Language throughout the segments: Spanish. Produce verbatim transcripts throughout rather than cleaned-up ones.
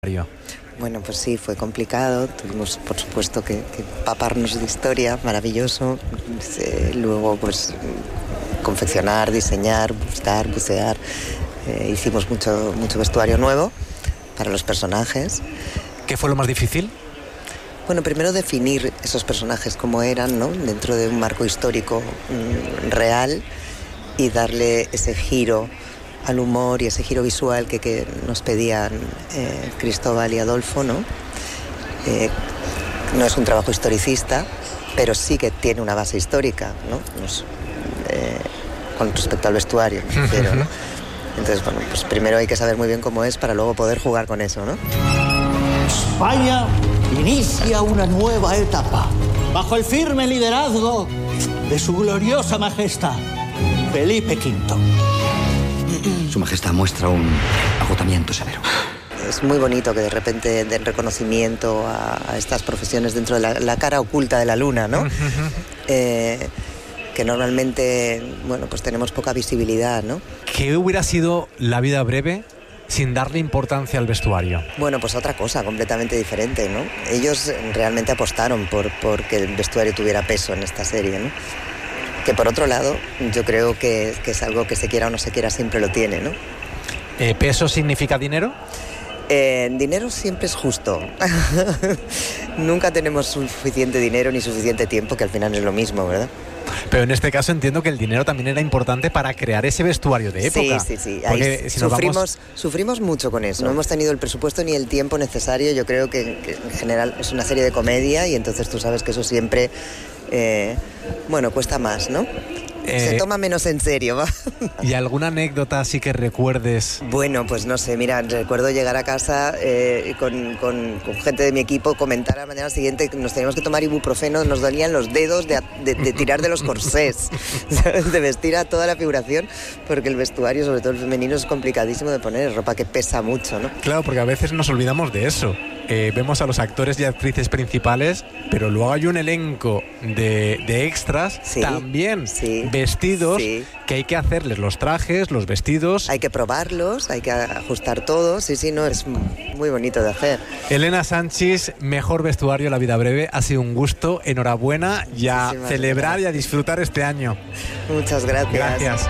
Bueno, pues sí, fue complicado. Tuvimos, por supuesto, que, que empaparnos de historia, maravilloso. Eh, luego, pues, confeccionar, diseñar, buscar, bucear. Eh, hicimos mucho, mucho vestuario nuevo para los personajes. ¿Qué fue lo más difícil? Bueno, primero definir esos personajes como eran, ¿no? Dentro de un marco histórico mmm, real, y darle ese giro al humor y ese giro visual que, que nos pedían eh, Cristóbal y Adolfo, ¿no? Eh, no es un trabajo historicista, pero sí que tiene una base histórica, ¿no? Nos, eh, con respecto al vestuario, pero, ¿no? Entonces, bueno, pues primero hay que saber muy bien cómo es para luego poder jugar con eso, ¿no? España inicia una nueva etapa bajo el firme liderazgo de su gloriosa majestad, Felipe quinto. Su majestad muestra un agotamiento severo. Es muy bonito que de repente den reconocimiento a, a estas profesiones dentro de la, la cara oculta de la luna, ¿no? eh, que normalmente, bueno, pues tenemos poca visibilidad, ¿no? ¿Qué hubiera sido La vida breve sin darle importancia al vestuario? Bueno, pues otra cosa completamente diferente, ¿no? Ellos realmente apostaron por, por que el vestuario tuviera peso en esta serie, ¿no? Que por otro lado, yo creo que, que es algo que se quiera o no se quiera siempre lo tiene, ¿no? Eh, ¿Peso significa dinero? Eh, dinero siempre es justo. Nunca tenemos suficiente dinero ni suficiente tiempo, que al final es lo mismo, ¿verdad? Pero en este caso entiendo que el dinero también era importante para crear ese vestuario de época. Sí, sí, sí. Porque si sufrimos, vamos... sufrimos mucho con eso. No hemos tenido el presupuesto ni el tiempo necesario. Yo creo que, que en general es una serie de comedia y entonces tú sabes que eso siempre, eh, bueno, cuesta más, ¿no? Eh, Se toma menos en serio, ¿va? ¿Y alguna anécdota así que recuerdes? Bueno, pues no sé, mira, recuerdo llegar a casa eh, con, con, con gente de mi equipo, comentar a la mañana siguiente que nos teníamos que tomar ibuprofeno, nos dolían los dedos de, de, de tirar de los corsés, ¿sabes? De vestir a toda la figuración, porque el vestuario, sobre todo el femenino, es complicadísimo de poner, ropa que pesa mucho, ¿no? Claro, porque a veces nos olvidamos de eso. Eh, vemos a los actores y actrices principales, pero luego hay un elenco de, de extras, sí, también sí, vestidos, sí. que hay que hacerles los trajes, los vestidos. Hay que probarlos, hay que ajustar todo, sí, sí, no, es muy bonito de hacer. Elena Sanchis, mejor vestuario La vida breve, ha sido un gusto, enhorabuena y a Muchísimas celebrar gracias. Y a disfrutar este año. Muchas gracias. Gracias.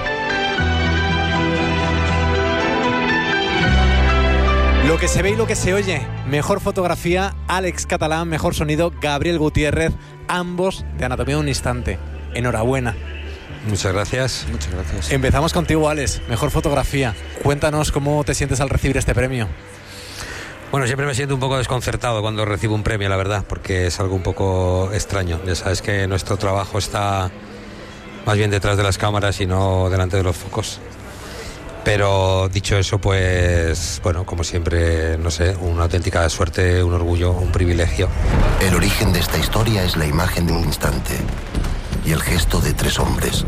Lo que se ve y lo que se oye. Mejor fotografía, Alex Catalán. Mejor sonido, Gabriel Gutiérrez. Ambos de Anatomía de un instante. Enhorabuena. Muchas gracias. Muchas gracias. Empezamos contigo, Alex. Mejor fotografía. Cuéntanos cómo te sientes al recibir este premio. Bueno, siempre me siento un poco desconcertado cuando recibo un premio, la verdad, porque es algo un poco extraño. Ya sabes que nuestro trabajo está más bien detrás de las cámaras y no delante de los focos. Pero dicho eso, pues, bueno, como siempre, no sé, una auténtica suerte, un orgullo, un privilegio. El origen de esta historia es la imagen de un instante y el gesto de tres hombres.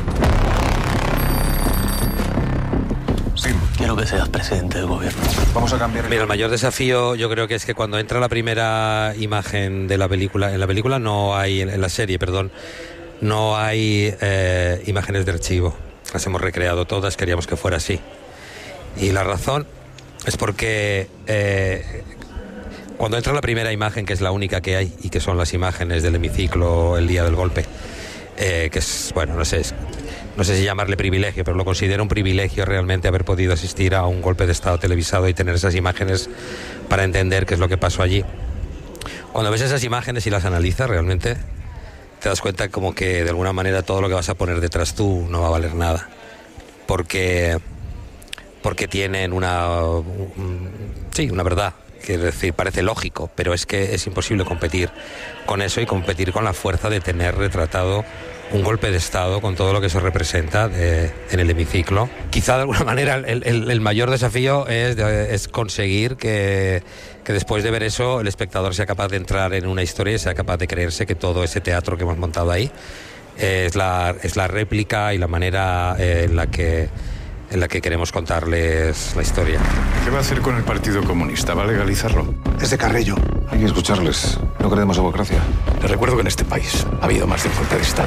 Sí, quiero que seas presidente del gobierno. Vamos a cambiar. Mira, el mayor desafío yo creo que es que cuando entra la primera imagen de la película, en la película no hay, en la serie, perdón, no hay eh, imágenes de archivo. Las hemos recreado todas, queríamos que fuera así. Y la razón es porque eh, cuando entra la primera imagen, que es la única que hay, y que son las imágenes del hemiciclo el día del golpe, eh, que es, bueno, no sé, es, no sé si llamarle privilegio, pero lo considero un privilegio realmente haber podido asistir a un golpe de Estado televisado y tener esas imágenes para entender qué es lo que pasó allí. Cuando ves esas imágenes y las analizas, realmente te das cuenta como que de alguna manera todo lo que vas a poner detrás tú no va a valer nada. Porque... porque tienen una, un, sí, una verdad, que es decir, parece lógico, pero es que es imposible competir con eso y competir con la fuerza de tener retratado un golpe de Estado con todo lo que se representa de, en el hemiciclo. Quizá de alguna manera el, el, el mayor desafío es, de, es conseguir que, que después de ver eso el espectador sea capaz de entrar en una historia y sea capaz de creerse que todo ese teatro que hemos montado ahí es la, es la réplica y la manera eh, en la que en la que queremos contarles la historia. ¿Qué va a hacer con el Partido Comunista? ¿Va a legalizarlo? Es de Carrillo. Hay que escucharles. No queremos democracia. Les recuerdo que en este país ha habido más de un golpe de Estado.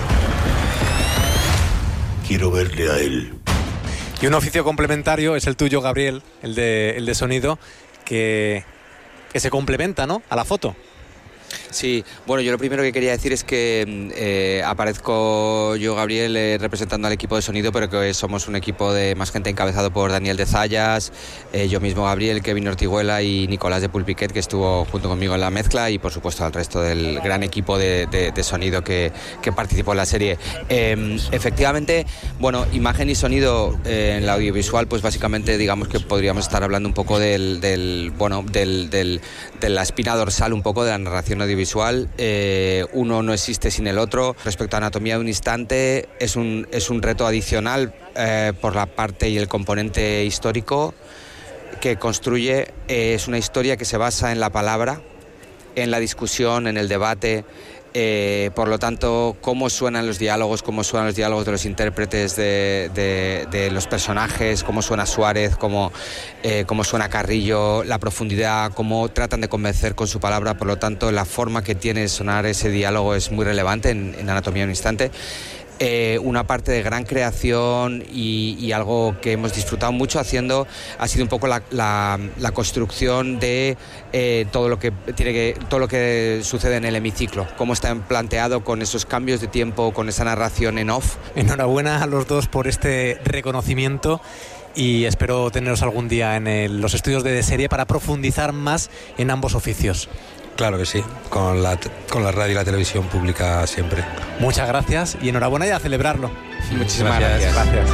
Quiero verle a él. Y un oficio complementario es el tuyo, Gabriel, el de, el de sonido, que que se complementa, ¿no?, a la foto. Sí, bueno, yo lo primero que quería decir es que eh, aparezco yo, Gabriel, eh, representando al equipo de sonido, pero que somos un equipo de más gente encabezado por Daniel de Zayas, eh, yo mismo, Gabriel, Kevin Ortiguela y Nicolás de Pulpiquet, que estuvo junto conmigo en la mezcla, y por supuesto al resto del gran equipo de, de, de sonido que, que participó en la serie. Eh, efectivamente, bueno, imagen y sonido eh, en la audiovisual, pues básicamente digamos que podríamos estar hablando un poco del, del bueno, del, del, de la espina dorsal un poco de la narración audiovisual. Eh, uno no existe sin el otro. Respecto a Anatomía de un instante, es un, es un reto adicional eh, por la parte y el componente histórico que construye. Eh, es una historia que se basa en la palabra, en la discusión, en el debate. Eh, por lo tanto, cómo suenan los diálogos, cómo suenan los diálogos de los intérpretes de, de, de los personajes, cómo suena Suárez, cómo, eh, cómo suena Carrillo, la profundidad, cómo tratan de convencer con su palabra. Por lo tanto, la forma que tiene de sonar ese diálogo es muy relevante en, en Anatomía de un instante. Eh, una parte de gran creación y, y algo que hemos disfrutado mucho haciendo ha sido un poco la, la, la construcción de eh, todo lo que tiene que todo lo que sucede en el hemiciclo, cómo está planteado con esos cambios de tiempo, con esa narración en off. Enhorabuena a los dos por este reconocimiento y espero teneros algún día en el, los estudios de Deserie para profundizar más en ambos oficios. Claro que sí, con la, con la radio y la televisión pública siempre. Muchas gracias y enhorabuena y a celebrarlo. Muchísimas gracias. gracias.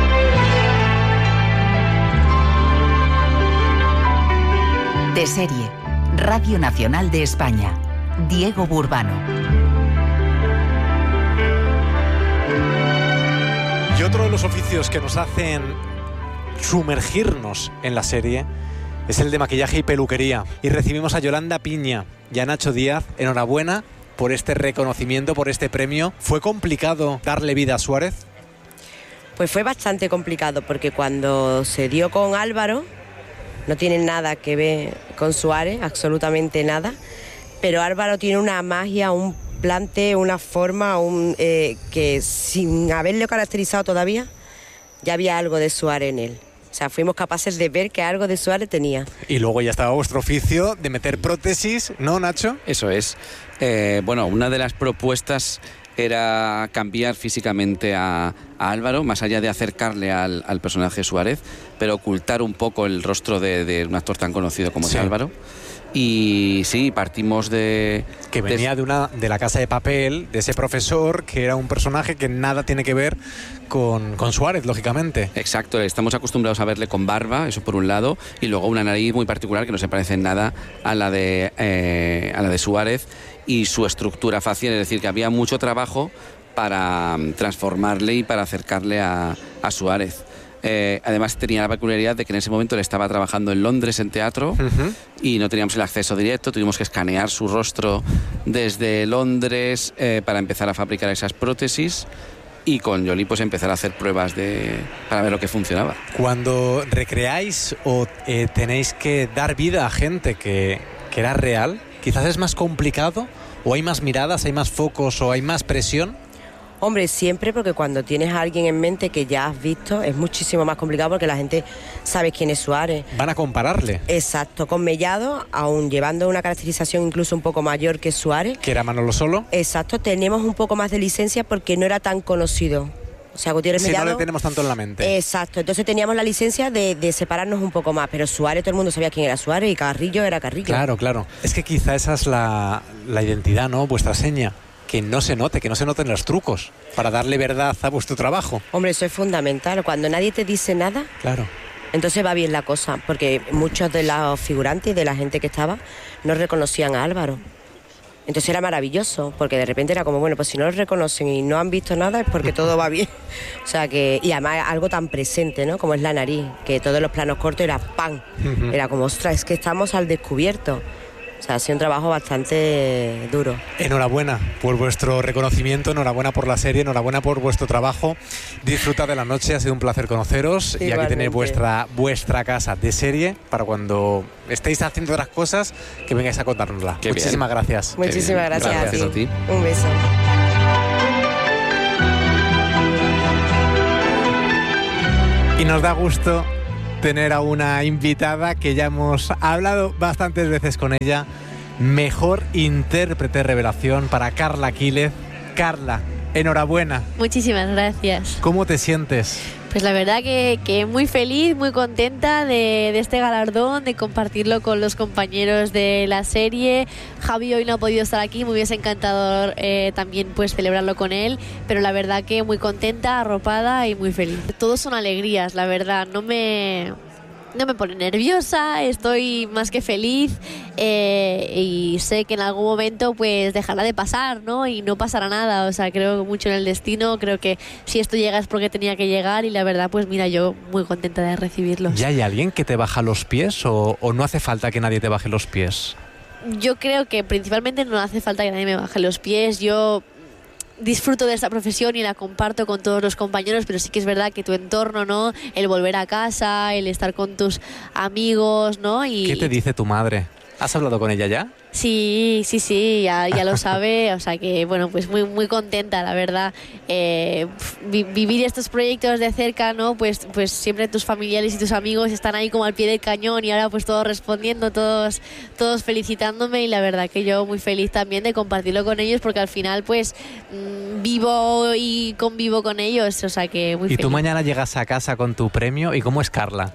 Deserie, Radio Nacional de España. Diego Burbano. Y otro de los oficios que nos hacen sumergirnos en la serie es el de maquillaje y peluquería. Y recibimos a Yolanda Piña y a Nacho Díaz. Enhorabuena por este reconocimiento, por este premio. ¿Fue complicado darle vida a Suárez? Pues fue bastante complicado, porque cuando se dio con Álvaro, no tiene nada que ver con Suárez, absolutamente nada, pero Álvaro tiene una magia, un plante, una forma, un, eh, que sin haberlo caracterizado todavía, ya había algo de Suárez en él. O sea, fuimos capaces de ver que algo de Suárez tenía. Y luego ya estaba vuestro oficio de meter prótesis, ¿no, Nacho? Eso es. Eh, bueno, una de las propuestas era cambiar físicamente a, a Álvaro, más allá de acercarle al, al personaje Suárez, pero ocultar un poco el rostro de, de un actor tan conocido como sí. es Álvaro. Y sí, partimos de... Que venía de, de, una, de La Casa de Papel, de ese profesor, que era un personaje que nada tiene que ver con, con Suárez, lógicamente. Exacto, estamos acostumbrados a verle con barba, eso por un lado, y luego una nariz muy particular que no se parece en nada a la de, eh, a la de Suárez, y su estructura facial, es decir, que había mucho trabajo para transformarle y para acercarle a, a Suárez. Eh, además tenía la peculiaridad de que en ese momento él estaba trabajando en Londres en teatro uh-huh. y no teníamos el acceso directo, tuvimos que escanear su rostro desde Londres eh, para empezar a fabricar esas prótesis y con Yoli pues empezar a hacer pruebas de, para ver lo que funcionaba. Cuando recreáis o eh, tenéis que dar vida a gente que, que era real, quizás es más complicado o hay más miradas, hay más focos o hay más presión. Hombre, siempre, porque cuando tienes a alguien en mente que ya has visto es muchísimo más complicado porque la gente sabe quién es Suárez. Van a compararle. Exacto, con Mellado, aún llevando una caracterización incluso un poco mayor que Suárez. Que era Manolo Solo. Exacto, tenemos un poco más de licencia porque no era tan conocido. O sea, Gutiérrez sí, Mellado... no le tenemos tanto en la mente. Exacto, entonces teníamos la licencia de, de separarnos un poco más, pero Suárez, todo el mundo sabía quién era Suárez y Carrillo era Carrillo. Claro, claro. Es que quizá esa es la, la identidad, ¿no? Vuestra seña. Que no se note, que no se noten los trucos para darle verdad a vuestro trabajo. Hombre, eso es fundamental. Cuando nadie te dice nada, claro, entonces va bien la cosa, porque muchos de los figurantes y de la gente que estaba no reconocían a Álvaro. Entonces era maravilloso, porque de repente era como, bueno, pues si no lo reconocen y no han visto nada es porque todo va bien. O sea que, y además algo tan presente, ¿no? Como es la nariz, que todos los planos cortos era ¡pam! Uh-huh. Era como, ostras, es que estamos al descubierto. O sea, ha sido un trabajo bastante duro. Enhorabuena por vuestro reconocimiento, enhorabuena por la serie, enhorabuena por vuestro trabajo. Disfrutad de la noche, ha sido un placer conoceros. Igualmente. Y aquí tenéis vuestra, vuestra casa de serie para cuando estéis haciendo otras cosas, que vengáis a contárnosla. Qué Muchísimas bien. gracias. Muchísimas gracias, gracias a, a ti. Un beso. Y nos da gusto tener a una invitada que ya hemos hablado bastantes veces con ella. Mejor intérprete revelación para Carla Quílez. Carla, enhorabuena. Muchísimas gracias. ¿Cómo te sientes? Pues la verdad que, que muy feliz, muy contenta de, de este galardón, de compartirlo con los compañeros de la serie. Javi hoy no ha podido estar aquí, me hubiese encantado eh, también pues celebrarlo con él, pero la verdad que muy contenta, arropada y muy feliz. Todos son alegrías, la verdad, no me... No me pone nerviosa, estoy más que feliz eh, y sé que en algún momento pues dejará de pasar, ¿no? Y no pasará nada, o sea, creo mucho en el destino, creo que si esto llega es porque tenía que llegar y la verdad pues mira, yo muy contenta de recibirlo. ¿Ya hay alguien que te baja los pies o, o no hace falta que nadie te baje los pies? Yo creo que principalmente no hace falta que nadie me baje los pies, yo... disfruto de esta profesión y la comparto con todos los compañeros, pero sí que es verdad que tu entorno, ¿no? El volver a casa, el estar con tus amigos, ¿no? Y, ¿qué te dice tu madre? ¿Has hablado con ella ya? Sí, sí, sí, ya, ya lo sabe, o sea que, bueno, pues muy muy contenta, la verdad. Eh, vi, vivir estos proyectos de cerca, ¿no? Pues, pues siempre tus familiares y tus amigos están ahí como al pie del cañón y ahora pues todos respondiendo, todos, todos felicitándome y la verdad que yo muy feliz también de compartirlo con ellos porque al final pues mmm, vivo y convivo con ellos, o sea que muy ¿Y feliz. tú mañana llegas a casa con tu premio? ¿Y cómo es Carla?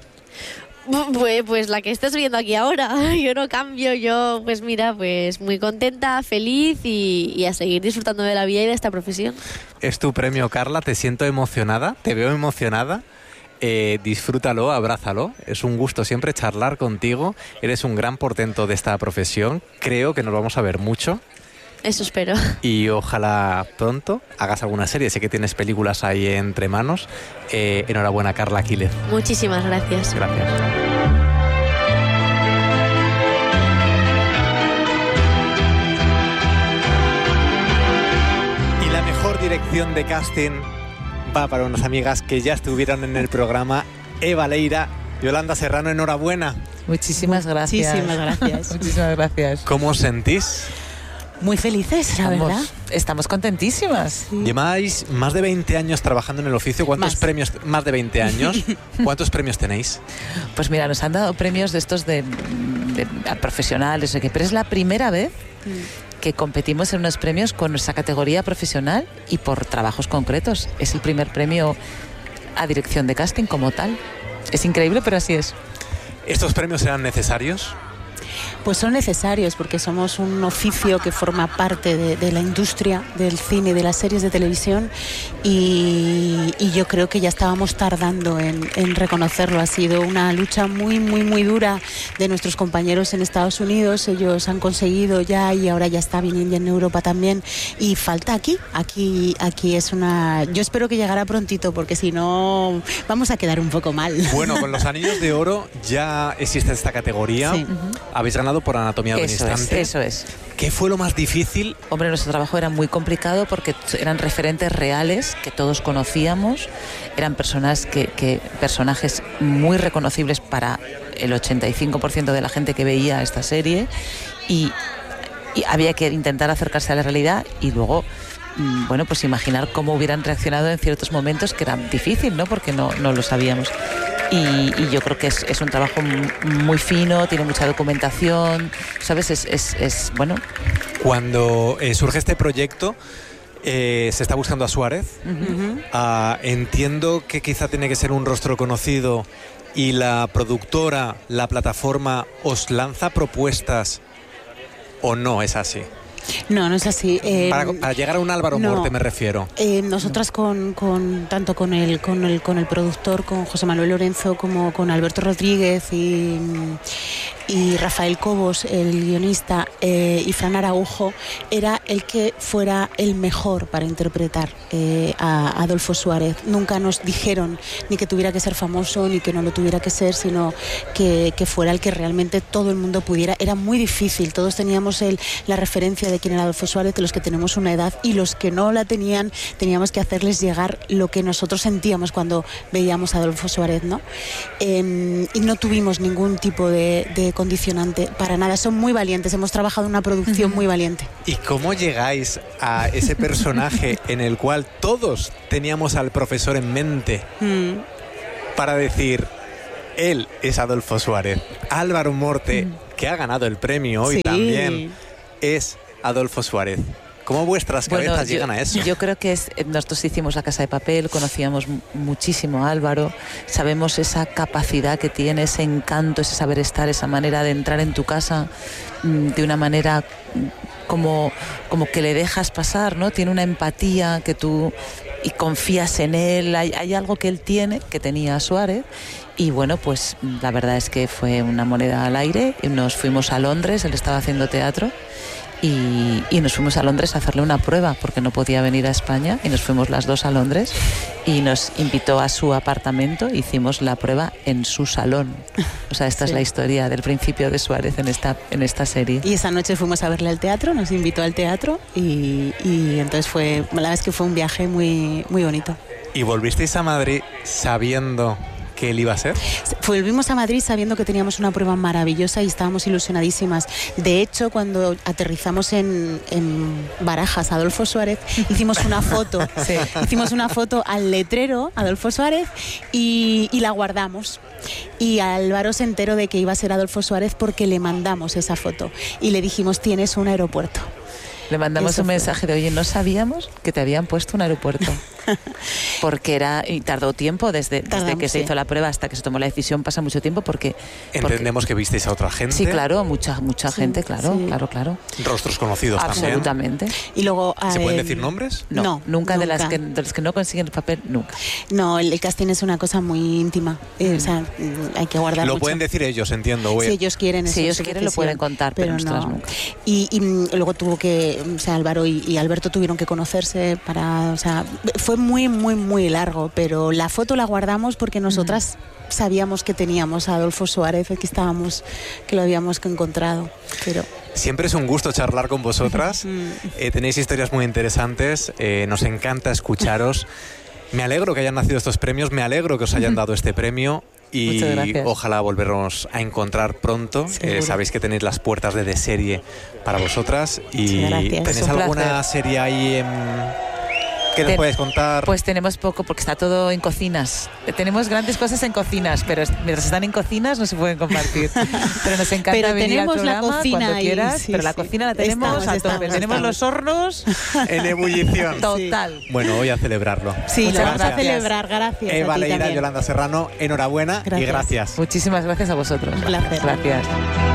Pues, pues la que estás viendo aquí ahora, yo no cambio, yo pues mira, pues muy contenta, feliz y, y a seguir disfrutando de la vida y de esta profesión. Es tu premio, Carla, te siento emocionada, te veo emocionada, eh, disfrútalo, abrázalo, es un gusto siempre charlar contigo, eres un gran portento de esta profesión, creo que nos vamos a ver mucho. Eso espero. Y ojalá pronto hagas alguna serie. Sé que tienes películas ahí entre manos. Eh, enhorabuena, Carla Quílez. Muchísimas gracias. Gracias. Y la mejor dirección de casting va para unas amigas que ya estuvieron en el programa. Eva Leira, Yolanda Serrano, enhorabuena. Muchísimas gracias. Muchísimas gracias. Muchísimas gracias. ¿Cómo os sentís? Muy felices, la estamos, verdad. Estamos contentísimas. Sí. Lleváis más de veinte años trabajando en el oficio. ¿Cuántos más. premios? Más de veinte años. ¿Cuántos premios tenéis? Pues mira, nos han dado premios de estos de, de, de profesionales, pero es la primera vez mm. que competimos en unos premios con nuestra categoría profesional y por trabajos concretos. Es el primer premio a dirección de casting como tal. Es increíble, pero así es. ¿Estos premios eran necesarios? Pues son necesarios porque somos un oficio que forma parte de, de la industria del cine y de las series de televisión y, y yo creo que ya estábamos tardando en, en reconocerlo. Ha sido una lucha muy, muy, muy dura de nuestros compañeros en Estados Unidos. Ellos han conseguido ya y ahora ya está viniendo en Europa también y falta aquí. Aquí, aquí es una... Yo espero que llegara prontito porque si no vamos a quedar un poco mal. Bueno, con los anillos de oro ya existe esta categoría. Sí. Uh-huh. Habéis ganado por Anatomía de un Instante. Eso es, eso es. ¿Qué fue lo más difícil? Hombre, nuestro trabajo era muy complicado porque eran referentes reales que todos conocíamos, eran personas que, que, personajes muy reconocibles para el ochenta y cinco por ciento de la gente que veía esta serie y, y había que intentar acercarse a la realidad y luego, bueno, pues imaginar cómo hubieran reaccionado en ciertos momentos que era difícil, ¿no? Porque no, no lo sabíamos. Y, y yo creo que es, es un trabajo muy fino, tiene mucha documentación, ¿sabes? Es, es, es bueno. Cuando eh, surge este proyecto, eh, se está buscando a Suárez. Uh-huh. Uh, entiendo que quizá tiene que ser un rostro conocido y la productora, la plataforma, ¿os lanza propuestas o no es así? No, no es así. Eh, para, para llegar a un Álvaro no, Morte me refiero. Eh, nosotras con, con tanto con el, con el con el productor, con José Manuel Lorenzo, como con Alberto Rodríguez y, y Rafael Cobos, el guionista, eh, y Fran Araujo, era el que fuera el mejor para interpretar eh, a Adolfo Suárez. Nunca nos dijeron ni que tuviera que ser famoso, ni que no lo tuviera que ser, sino que, que fuera el que realmente todo el mundo pudiera. Era muy difícil, todos teníamos el, la referencia de quién era Adolfo Suárez, de los que tenemos una edad, y los que no la tenían, teníamos que hacerles llegar lo que nosotros sentíamos cuando veíamos a Adolfo Suárez, ¿no? Eh, y no tuvimos ningún tipo de, de condicionante para nada. Son muy valientes, hemos trabajado una producción muy valiente. ¿Y cómo llegáis a ese personaje en el cual todos teníamos al profesor en mente mm. para decir, Él es Adolfo Suárez. Álvaro Morte, que ha ganado el premio hoy Sí. también, es Adolfo Suárez. ¿Cómo vuestras cabezas Bueno, yo, llegan a eso? Yo creo que es, nosotros hicimos La Casa de Papel, conocíamos muchísimo a Álvaro, sabemos esa capacidad que tiene, ese encanto, ese saber estar, esa manera de entrar en tu casa de una manera como, como que le dejas pasar, ¿no? Tiene una empatía que tú y confías en él, hay, hay algo que él tiene, que tenía Suárez, y bueno, pues la verdad es que fue una moneda al aire, y nos fuimos a Londres, él estaba haciendo teatro, Y, y nos fuimos a Londres a hacerle una prueba porque no podía venir a España, y nos fuimos las dos a Londres y nos invitó a su apartamento, hicimos la prueba en su salón. O sea, esta sí. es la historia del principio de Suárez en esta, en esta serie. Y esa noche fuimos a verle al teatro, nos invitó al teatro y, y entonces fue, la verdad es que fue un viaje muy, muy bonito. ¿Y volvisteis a Madrid sabiendo que él iba a ser? Volvimos a Madrid sabiendo que teníamos una prueba maravillosa y estábamos ilusionadísimas. De hecho, cuando aterrizamos en, en Barajas, Adolfo Suárez, hicimos una foto. sí. Hicimos una foto al letrero, Adolfo Suárez, y, y la guardamos. Y Álvaro se enteró de que iba a ser Adolfo Suárez porque le mandamos esa foto. Y le dijimos, tienes un aeropuerto. Le mandamos Eso un mensaje fue. de, oye, no sabíamos que te habían puesto un aeropuerto. Porque era, y tardó tiempo desde, desde Tardamos, que se sí. hizo la prueba hasta que se tomó la decisión, pasa mucho tiempo porque... Entendemos porque, que visteis a otra gente. Sí, claro, mucha mucha sí, gente, claro, sí. claro, claro. Rostros conocidos Absolutamente. también. Y luego... ¿Se eh, pueden decir nombres? No, no nunca, nunca. De, las que, de los que no consiguen el papel, nunca. No, el, el casting es una cosa muy íntima, eh, mm. o sea, hay que guardar Lo mucho. pueden decir ellos, entiendo. Wey. Si ellos quieren, si ellos quieren lo pueden contar, pero, pero nosotras nunca. Y, y luego tuvo que, o sea, Álvaro y, y Alberto tuvieron que conocerse para, o sea, fue muy, muy, muy largo, pero la foto la guardamos porque nosotras mm. sabíamos que teníamos a Adolfo Suárez, que estábamos, que lo habíamos encontrado, pero... Siempre es un gusto charlar con vosotras, eh, tenéis historias muy interesantes, eh, nos encanta escucharos. Me alegro que hayan nacido estos premios, me alegro que os hayan dado este premio y ojalá volvernos a encontrar pronto. Eh, sabéis que tenéis las puertas de De Serie para vosotras y ¿tenéis alguna serie ahí en... ¿Qué nos podéis contar? Pues tenemos poco porque está todo en cocinas. Tenemos grandes cosas en cocinas, pero mientras están en cocinas no se pueden compartir. Pero nos encanta pero venir al programa la cocina cuando quieras, sí, pero la sí. cocina la tenemos estamos, a tope. estamos, tenemos estamos. los hornos en ebullición. Total. Sí. Bueno, hoy a celebrarlo. Sí, Muchas lo vamos gracias. a celebrar, gracias. Eva a ti Leira, también. Yolanda Serrano, enhorabuena gracias. y gracias. Muchísimas gracias a vosotros. Un placer. Gracias.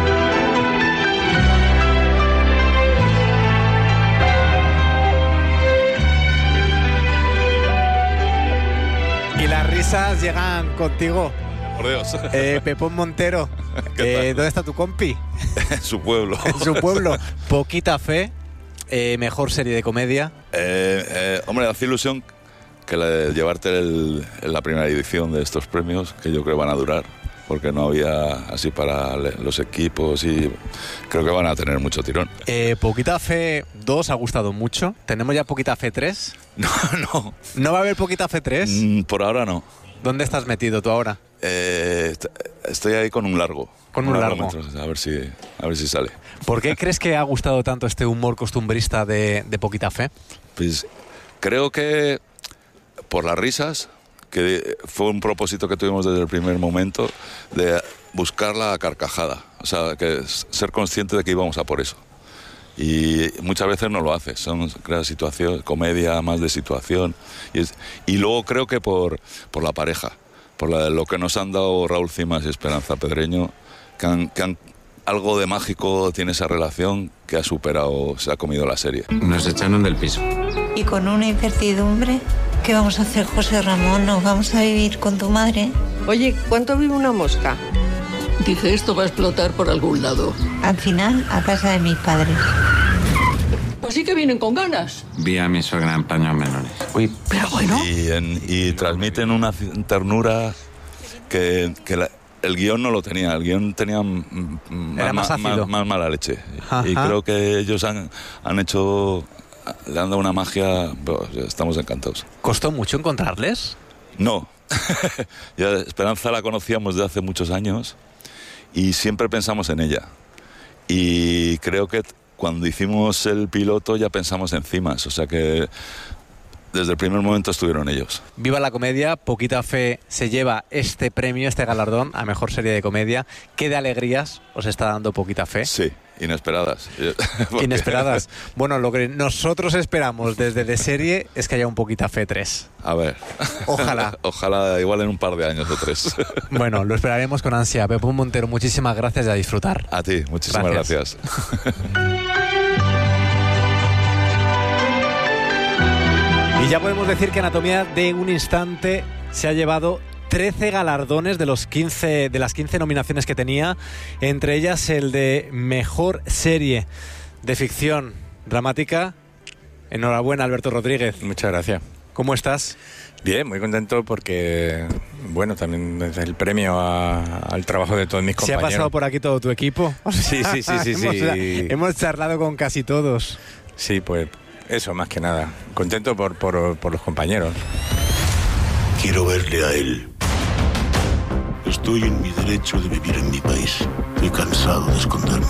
Y las risas llegan contigo. Por Dios. Eh, Pepón Montero, eh, ¿dónde está tu compi? En su pueblo. En su pueblo. Poquita Fe, eh, mejor serie de comedia. Eh, eh, hombre, hace ilusión que la de llevarte el, la primera edición de estos premios, que yo creo van a durar, porque no había así para los equipos y creo que van a tener mucho tirón. Eh, Poquita Fe dos ha gustado mucho. ¿Tenemos ya Poquita Fe tres? No, no. ¿No va a haber Poquita Fe tres? Mm, por ahora no. ¿Dónde estás metido tú ahora? Eh, estoy ahí con un largo. Con un, un largo. largo. A ver si, a ver si sale. ¿Por qué crees que ha gustado tanto este humor costumbrista de, de Poquita Fe? Pues creo que por las risas, que fue un propósito que tuvimos desde el primer momento de buscar la carcajada, o sea, que ser consciente de que íbamos a por eso. Y muchas veces no lo haces, son creas situación, comedia más de situación. Y, es, y luego creo que por, por la pareja, por la, lo que nos han dado Raúl Cimas y Esperanza Pedreño, que, han, que han, algo de mágico tiene esa relación que ha superado, se ha comido la serie. Nos echaron del piso. Y con una incertidumbre, ¿qué vamos a hacer, José Ramón? ¿Nos vamos a vivir con tu madre? Oye, ¿cuánto vive una mosca? Dije, esto va a explotar por algún lado. Al final, a casa de mis padres. Pues sí que vienen con ganas. Vi a mi suegra en paños menores. Uy, pero bueno. Y, en, y transmiten una ternura que, que la, el guión no lo tenía. El guión tenía Era más, más, más, más mala leche. Ajá. Y creo que ellos han, han hecho... Le han dado una magia... Pues, estamos encantados. ¿Costó mucho encontrarles? No. Ya Esperanza la conocíamos desde hace muchos años y siempre pensamos en ella. Y creo que cuando hicimos el piloto ya pensamos en Cimas, o sea que desde el primer momento estuvieron ellos. Viva la comedia, Poquita Fe se lleva este premio, este galardón a mejor serie de comedia. ¿Qué de alegrías os está dando Poquita Fe? Sí, inesperadas. Porque... Inesperadas. Bueno, lo que nosotros esperamos desde de serie es que haya un Poquita Fe tres. A ver. Ojalá. Ojalá igual en un par de años o tres. Bueno, lo esperaremos con ansia. Pepe Montero, muchísimas gracias y a disfrutar. A ti, muchísimas gracias. gracias. Y ya podemos decir que Anatomía de un Instante se ha llevado trece galardones de, los quince, de las quince nominaciones que tenía, entre ellas el de Mejor Serie de Ficción Dramática. Enhorabuena, Alberto Rodríguez. Muchas gracias. ¿Cómo estás? Bien, muy contento porque, bueno, también es el premio a, al trabajo de todos mis compañeros. ¿Se ha pasado por aquí todo tu equipo? Sí, sí, sí, sí. hemos, sí. hemos charlado con casi todos. Sí, pues eso, más que nada. Contento por, por, por los compañeros. Quiero verle a él. Estoy en mi derecho de vivir en mi país. Estoy cansado de esconderme.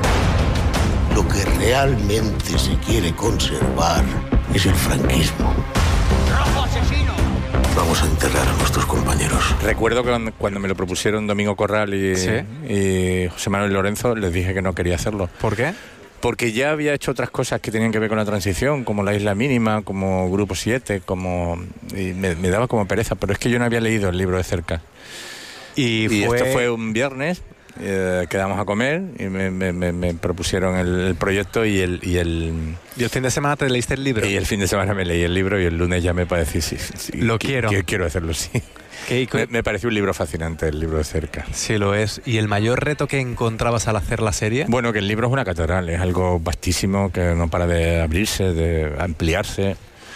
Lo que realmente se quiere conservar es el franquismo. ¡Rojo asesino! Vamos a enterrar a nuestros compañeros. Recuerdo que cuando me lo propusieron Domingo Corral y, ¿sí? y José Manuel Lorenzo, les dije que no quería hacerlo. ¿Por qué? Porque ya había hecho otras cosas que tenían que ver con la transición, como La Isla Mínima, como Grupo siete, como... y me, me daba como pereza, pero es que yo no había leído el libro de cerca. Y, y fue... esto fue un viernes, eh, quedamos a comer y me, me, me, me propusieron el, el proyecto y el, y el... ¿Y el fin de semana te leíste el libro? Y el fin de semana me leí el libro y el lunes ya me pareció, sí, sí, Lo que, quiero. Que quiero hacerlo, sí. Me, me pareció un libro fascinante, el libro de cerca. Sí, lo es. ¿Y el mayor reto que encontrabas al hacer la serie? Bueno, que el libro es una catedral, es algo vastísimo que no para de abrirse, de ampliarse.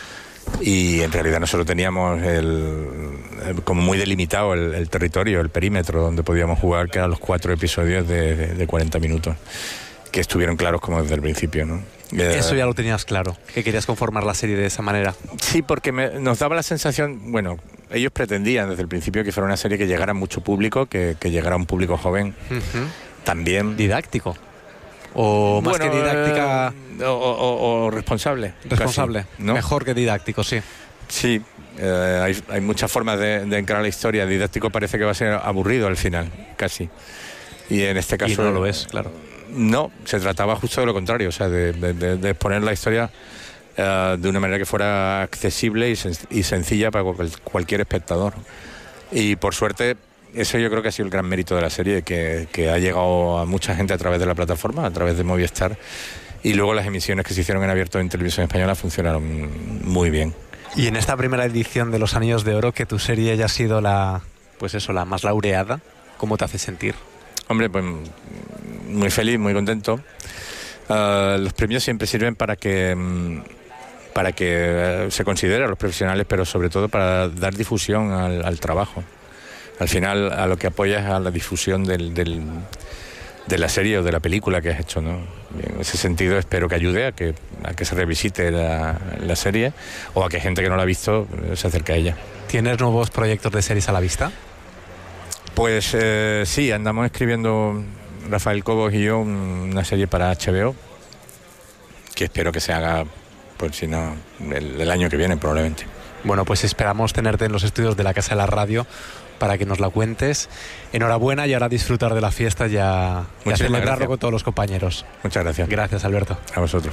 Y en realidad nosotros teníamos el, el, como muy delimitado el, el territorio, el perímetro donde podíamos jugar, que eran los cuatro episodios de, de, de cuarenta minutos, que estuvieron claros como desde el principio, ¿no? Eso ya lo tenías claro, que querías conformar la serie de esa manera. Sí, porque me, nos daba la sensación, bueno, ellos pretendían desde el principio que fuera una serie que llegara a mucho público, que, que llegara a un público joven, uh-huh. también. Didáctico. O más bueno, que didáctica... Eh, o, o, o responsable. Responsable, casi, ¿no? Mejor que didáctico, sí. Sí, eh, hay, hay muchas formas de, de encarar la historia. Didáctico parece que va a ser aburrido al final, casi. Y en este caso... Y no lo es, claro. No, se trataba justo de lo contrario, o sea, de, de, de exponer la historia uh, de una manera que fuera accesible y, sen y sencilla para cual cualquier espectador. Y por suerte, eso yo creo que ha sido el gran mérito de la serie, que, que ha llegado a mucha gente a través de la plataforma, a través de Movistar, y luego las emisiones que se hicieron en abierto en Televisión Española funcionaron muy bien. Y en esta primera edición de Los Anillos de Oro, que tu serie haya sido la, pues eso, la más laureada, ¿cómo te hace sentir? Hombre, pues muy feliz, muy contento. Uh, los premios siempre sirven para que para que uh, se considere a los profesionales, pero sobre todo para dar difusión al, al trabajo. Al final, a lo que apoyas es a la difusión del, del, de la serie o de la película que has hecho, ¿no? En ese sentido, espero que ayude a que, a que se revisite la, la serie, o a que gente que no la ha visto se acerque a ella. ¿Tienes nuevos proyectos de series a la vista? Pues eh, sí, andamos escribiendo Rafael Cobos y yo una serie para H B O que espero que se haga, pues si no, el, el año que viene probablemente. Bueno, pues esperamos tenerte en los estudios de la Casa de la Radio para que nos la cuentes. Enhorabuena y ahora disfrutar de la fiesta y a, y a celebrarlo gracias. Con todos los compañeros. Muchas gracias. Gracias, Alberto. A vosotros.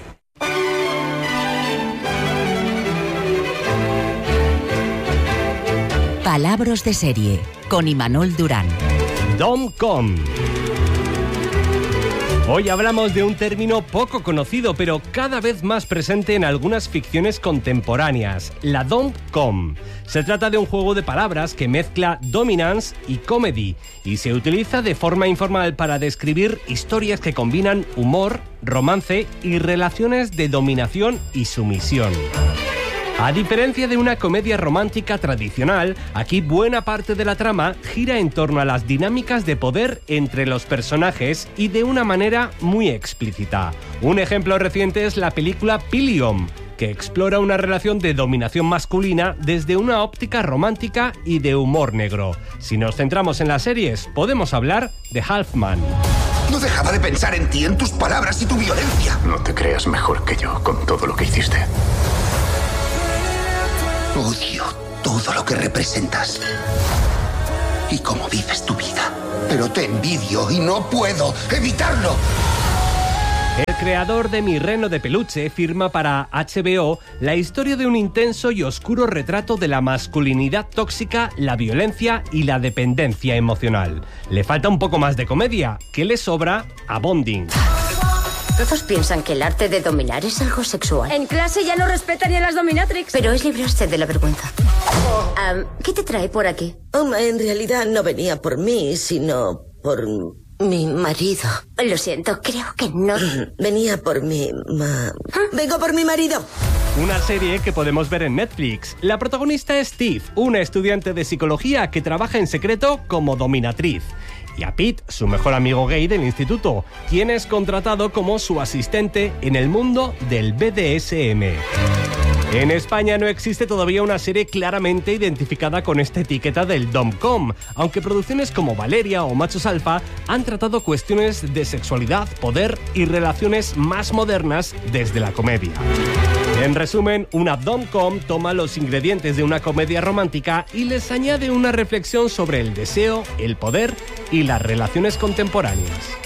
Palabras de serie con Imanol Durán. Dom-com. Hoy hablamos de un término poco conocido, pero cada vez más presente en algunas ficciones contemporáneas, la dom-com. Se trata de un juego de palabras que mezcla dominance y comedy y se utiliza de forma informal para describir historias que combinan humor, romance y relaciones de dominación y sumisión. A diferencia de una comedia romántica tradicional, aquí buena parte de la trama gira en torno a las dinámicas de poder entre los personajes y de una manera muy explícita. Un ejemplo reciente es la película Pilium, que explora una relación de dominación masculina desde una óptica romántica y de humor negro. Si nos centramos en las series, podemos hablar de Halfman. No dejaba de pensar en ti, en tus palabras y tu violencia. No te creas mejor que yo con todo lo que hiciste. Odio todo lo que representas y cómo vives tu vida. Pero te envidio y no puedo evitarlo. El creador de Mi reno de peluche firma para H B O la historia de un intenso y oscuro retrato de la masculinidad tóxica, la violencia y la dependencia emocional. Le falta un poco más de comedia, que le sobra a Bonding. Todos piensan que el arte de dominar es algo sexual. En clase ya no respetan ni a las dominatrix. Pero es librarse de la vergüenza. Um, ¿Qué te trae por aquí? Um, en realidad no venía por mí, sino por mi marido. Lo siento, creo que no. Venía por mi... Ma... Vengo por mi marido. Una serie que podemos ver en Netflix. La protagonista es Steve, una estudiante de psicología que trabaja en secreto como dominatriz. Y a Pete, su mejor amigo gay del instituto, quien es contratado como su asistente en el mundo del B D S M. En España no existe todavía una serie claramente identificada con esta etiqueta del dom-com, aunque producciones como Valeria o Machos Alfa han tratado cuestiones de sexualidad, poder y relaciones más modernas desde la comedia. En resumen, una dom-com toma los ingredientes de una comedia romántica y les añade una reflexión sobre el deseo, el poder y las relaciones contemporáneas.